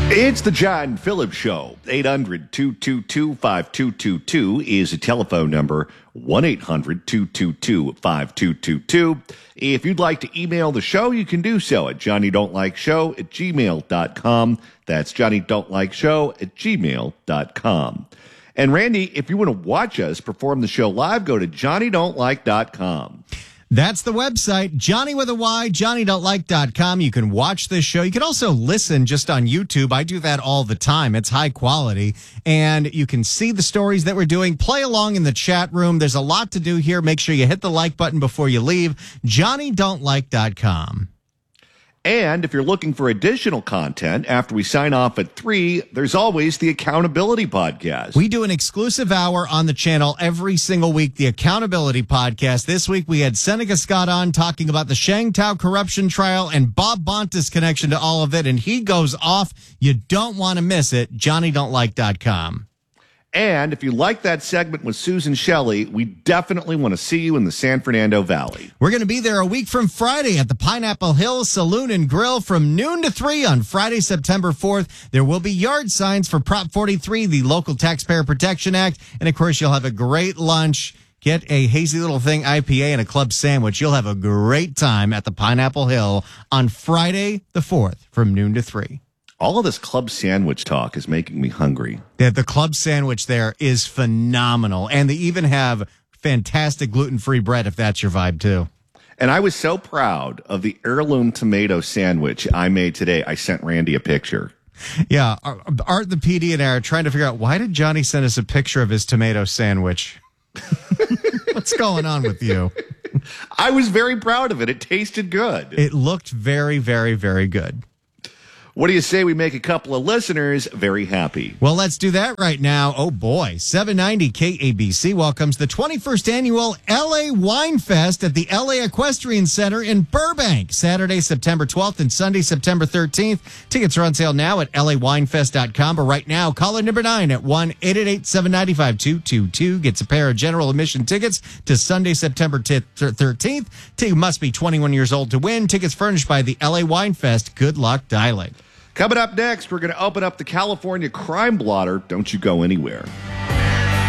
It's the John Phillips Show. 800-222-5222 is a telephone number. 1-800-222-5222. If you'd like to email the show, you can do so at johnnydon'tlikeshow@gmail.com. That's johnnydon'tlikeshow@gmail.com. And Randy, if you want to watch us perform the show live, go to johnnydon'tlike.com. That's the website, Johnny with a Y, johnnydon'tlike.com. You can watch this show. You can also listen just on YouTube. I do that all the time. It's high quality. And you can see the stories that we're doing. Play along in the chat room. There's a lot to do here. Make sure you hit the like button before you leave. johnnydon'tlike.com. And if you're looking for additional content after we sign off at 3, there's always the Accountability Podcast. We do an exclusive hour on the channel every single week, the Accountability Podcast. This week we had Seneca Scott on talking about the Shangtao corruption trial and Bob Bonta's connection to all of it, and he goes off. You don't want to miss it. johnnydon'tlike.com. And if you like that segment with Susan Shelley, we definitely want to see you in the San Fernando Valley. We're going to be there a week from Friday at the Pineapple Hill Saloon and Grill from noon to 3 on Friday, September 4th. There will be yard signs for Prop 43, the Local Taxpayer Protection Act. And, of course, you'll have a great lunch. Get a Hazy Little Thing IPA and a club sandwich. You'll have a great time at the Pineapple Hill on Friday the 4th from noon to 3. All of this club sandwich talk is making me hungry. The club sandwich there is phenomenal. And they even have fantastic gluten-free bread if that's your vibe, too. And I was so proud of the heirloom tomato sandwich I made today. I sent Randy a picture. Yeah, Art the PD and I are trying to figure out, why did Johnny send us a picture of his tomato sandwich? What's going on with you? I was very proud of it. It tasted good. It looked very, very, very good. What do you say we make a couple of listeners very happy? Well, let's do that right now. Oh, boy. 790 KABC welcomes the 21st annual LA Wine Fest at the LA Equestrian Center in Burbank, Saturday, September 12th and Sunday, September 13th. Tickets are on sale now at lawinefest.com. But right now, caller number 9 at 1-888-795-222 gets a pair of general admission tickets to Sunday, September 13th. You must be 21 years old to win. Tickets furnished by the LA Wine Fest. Good luck dialing. Coming up next, we're going to open up the California Crime Blotter. Don't you go anywhere.